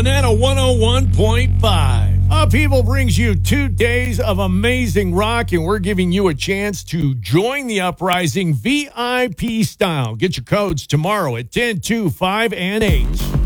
Banana 101.5. Upheaval brings you 2 days of amazing rock, and we're giving you a chance to join the uprising VIP style. Get your codes tomorrow at 10, 2, 5, and 8.